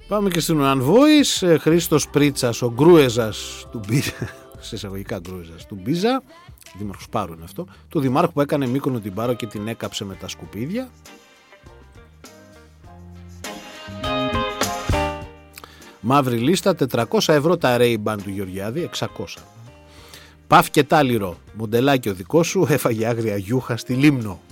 Πάμε και στην One Voice. Χρήστος Πρίτσας, ο Γκρούεζας του Μπίζα, σε εισαγωγικά Γκρούεζας του Μπίζα, δήμαρχος Πάρου είναι αυτό, του δημάρχου που έκανε Μύκονο την Πάρο και την έκαψε με τα σκουπίδια. Μαύρη λίστα, 400 ευρώ τα Ray-Ban του Γεωργιάδη, 600. Παφ και τάλιρο, μοντελάκι ο δικό σου, έφαγε άγρια γιούχα στη Λίμνο.